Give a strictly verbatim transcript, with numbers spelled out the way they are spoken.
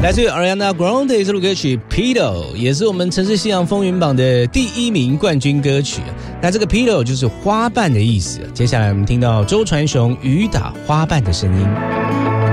来自于 Ariana Grande 这首歌曲 Pillow 也是我们城市西洋风云榜的第一名冠军歌曲。那这个 Pillow 就是花瓣的意思。接下来我们听到周传雄雨打花瓣的声音。